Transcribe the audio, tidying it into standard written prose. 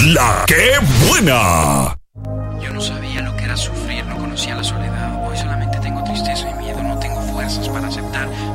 La que buena. Yo no sabía lo que era sufrir, no conocía la soledad. Hoy solamente tengo tristeza y miedo, no tengo fuerzas para aceptar